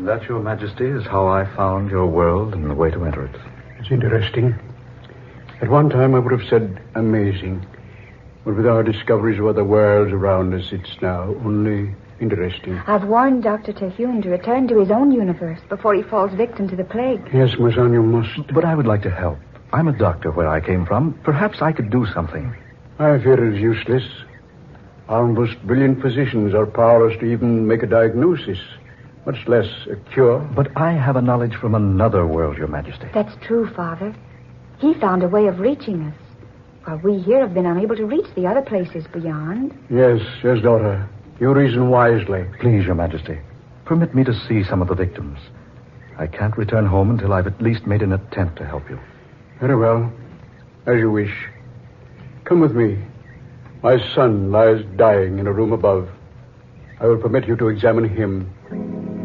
That, Your Majesty, is how I found your world and the way to enter it. It's interesting. At one time I would have said amazing. But with our discoveries of other worlds around us, it's now only interesting. I've warned Dr. Terhune to return to his own universe before he falls victim to the plague. Yes, my son, you must. But I would like to help. I'm a doctor where I came from. Perhaps I could do something. I fear it is useless. Our most brilliant physicians are powerless to even make a diagnosis, much less a cure. But I have a knowledge from another world, Your Majesty. That's true, Father. He found a way of reaching us, while we here have been unable to reach the other places beyond. Yes, daughter. You reason wisely. Please, Your Majesty, permit me to see some of the victims. I can't return home until I've at least made an attempt to help you. Very well. As you wish. Come with me. My son lies dying in a room above. I will permit you to examine him